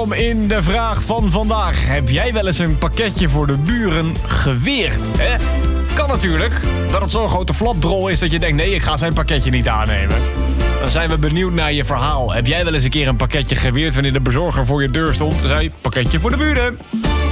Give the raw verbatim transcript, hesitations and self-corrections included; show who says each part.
Speaker 1: Welkom in de vraag van vandaag. Heb jij wel eens een pakketje voor de buren geweerd? Hè? Kan natuurlijk dat het zo'n grote flapdrol is dat je denkt... nee, ik ga zijn pakketje niet aannemen. Dan zijn we benieuwd naar je verhaal. Heb jij wel eens een keer een pakketje geweerd wanneer de bezorger voor je deur stond? Zei, pakketje voor de buren.